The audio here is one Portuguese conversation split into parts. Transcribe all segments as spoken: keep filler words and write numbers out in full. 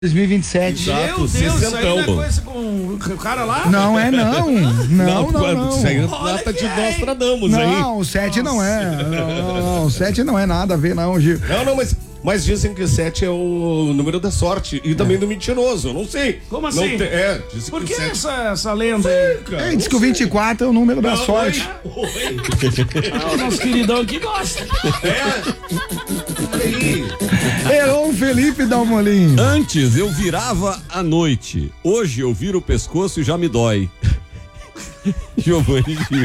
dois mil e vinte e sete. Exato, Meu Deus, isso aí não é coisa com o cara lá? Não é não. Não, não, não. Isso aí trata de Nostradamus aí. Não, o sete não é. Não, não, não, o sete não é nada a ver não, Gil. Não, não, mas, mas dizem que sete é o número da sorte e também do mentiroso, eu não sei. Como assim? Não te, é, dizem Por que, que sete... essa, essa lenda aí? É, diz que o vinte e quatro é o número da Não, sorte. oi, oi. Ah, o nosso queridão aqui gosta. É. Aí. Errou o Felipe Dalmolin. Antes eu virava à noite, hoje eu viro o pescoço e já me dói. Giovanni Gil.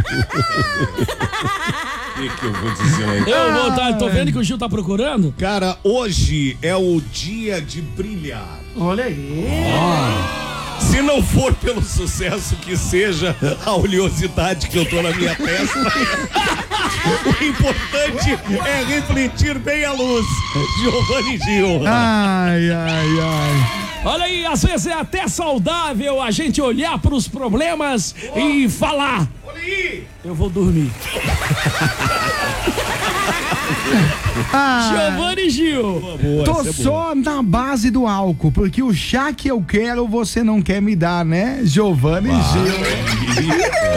O que, que eu vou dizer aí? Eu vou tá, tô vendo que o Gil tá procurando. Cara, hoje é o dia de brilhar. Olha aí. Se não for pelo sucesso que seja a oleosidade que eu tô na minha testa, o importante é refletir bem a luz. Giovanni Gil. Ai, ai, ai. Olha aí, às vezes é até saudável a gente olhar pros problemas oh. e falar. Olha aí. Eu vou dormir. Ah, Giovanni Gil. Boa, boa, tô é só na base do álcool, porque o chá que eu quero você não quer me dar, né? Giovanni Gil.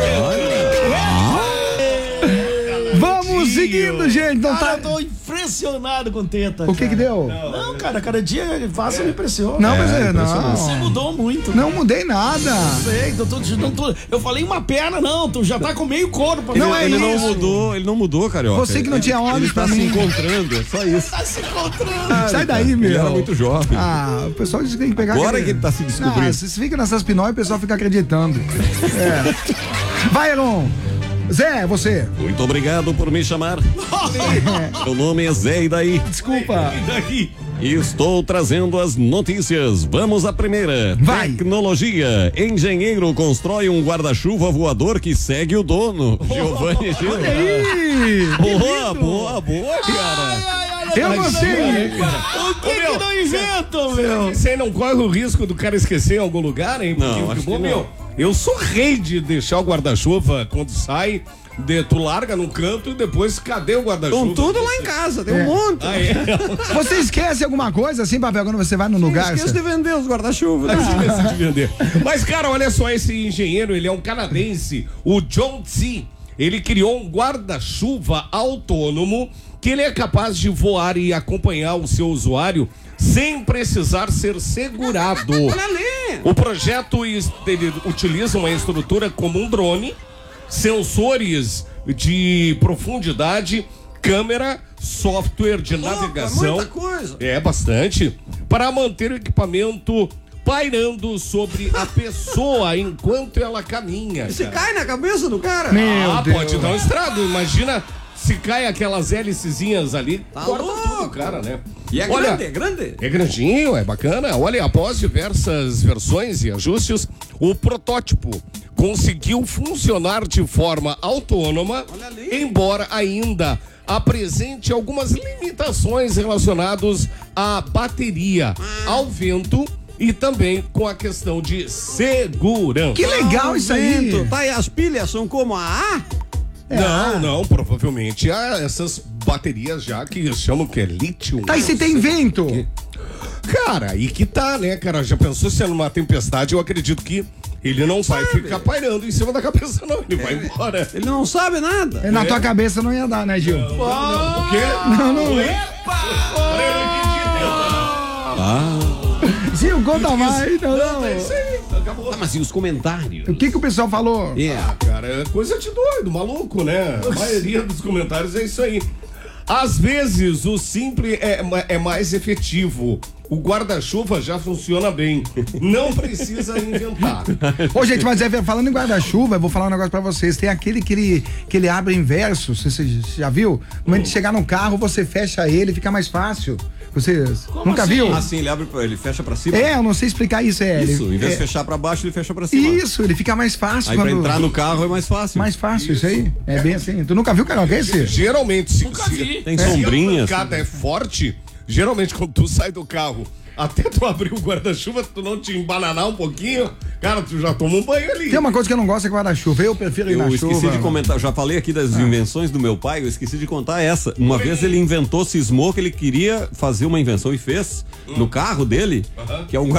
Vamos seguindo, gente. Não Cara, tá... eu tô impressionado com teta. O que cara. que deu? Não, não, cara, cada dia que passa me impressiona. Não, mas é, Você não. mudou muito. Não mudei nada. Não sei, tô, tô, não tô, eu falei uma perna, não, tu já tá com meio corpo. Não é ele isso. não mudou, ele não mudou, carioca. Você que não tinha olhos ele pra tá mim. se encontrando, é só isso. Tá se encontrando. Sai daí, meu. Ele era muito jovem. Ah, o pessoal diz que tem que pegar. Agora aquele... que ele tá se descobrindo. Ah, vocês ficam nessas pinóias e o pessoal fica acreditando. É. Vai, Elon. Zé, você. Muito obrigado por me chamar. Meu nome é Zé e daí? Desculpa. E daí? E estou trazendo as notícias. Vamos à primeira. Vai. Tecnologia. Engenheiro constrói um guarda-chuva voador que segue o dono. Oh, Giovanni Gil. Olha aí. Boa, boa, boa, cara. Eu não sei. O que que não inventam, meu? Você não corre o risco do cara esquecer em algum lugar, hein? Porque, Não, acho bom, que meu, não. eu sou rei de deixar o guarda-chuva quando sai, de, tu larga no canto e depois cadê o guarda-chuva? Com tudo lá em casa, tem um É. monte. Ah, é. Você esquece alguma coisa assim, papel, quando você vai no lugar? Esquece de vender os guarda-chuvas. Esqueci de vender. Mas, cara, olha só, esse engenheiro, ele é um canadense, o John Tse. Ele criou um guarda-chuva autônomo que ele é capaz de voar e acompanhar o seu usuário sem precisar ser segurado. Olha ali. O projeto ele utiliza uma estrutura como um drone, sensores de profundidade, câmera, software de Opa, navegação. muita coisa. É bastante. Para manter o equipamento pairando sobre a pessoa enquanto ela caminha. Se cara. cai na cabeça do cara. Meu Ah, Deus. pode dar um estrago. Imagina se cai aquelas hélicezinhas ali, Tá corta louco. tudo, cara, né? E é Olha, grande, é grande. é grandinho, é bacana. Olha, após diversas versões e ajustes, o protótipo conseguiu funcionar de forma autônoma, Olha ali. embora ainda apresente algumas limitações relacionadas à bateria, ao vento e também com a questão de segurança. Que legal isso aí. Vento. Tá, e as pilhas são como a A? Não, não, provavelmente há essas baterias já que chamam que é lítio. Tá, e se tem vento? Cara, aí que tá, né, cara? Já pensou se é numa tempestade? Eu acredito que ele não vai ficar pairando em cima da cabeça, não. Ele vai embora. Ele não sabe nada. Na tua cabeça não ia dar, né, Gil? Não, não, o quê? Não, não. Ah. Gil, conta mais. Não, não. É isso aí, acabou. Ah, mas e os comentários? O que que o pessoal falou? É. Cara, é coisa de doido, maluco, né? A maioria dos comentários é isso aí. Às vezes, o simples é, é mais efetivo. O guarda-chuva já funciona bem. Não precisa inventar. Ô, gente, mas é, falando em guarda-chuva, eu vou falar um negócio pra vocês. Tem aquele que ele, que ele abre inverso, você, você já viu? No momento de chegar no carro, você fecha ele, fica mais fácil. Você nunca assim? viu? Assim, ele abre, pra- ele fecha pra cima. É, eu não sei explicar isso, é. Isso, ele, em vez é, de fechar pra baixo, ele fecha pra cima. Isso, ele fica mais fácil. Aí quando... pra entrar no carro é mais fácil. Mais fácil, isso, aí. É bem assim. Tu nunca viu, Carol? Que é esse? Geralmente, se, Nunca se, vi. Tem se sombrinha, a pancada é forte, geralmente quando tu sai do carro, até tu abrir o guarda-chuva, tu não te embananar um pouquinho, cara, tu já tomou um banho ali. Tem uma coisa que eu não gosto é guarda-chuva. Eu prefiro ir Eu na esqueci chuva. de comentar, eu já falei aqui das Ah. invenções do meu pai, eu esqueci de contar essa. Uma vez ele inventou, cismou que ele queria fazer uma invenção e fez no carro dele, que é um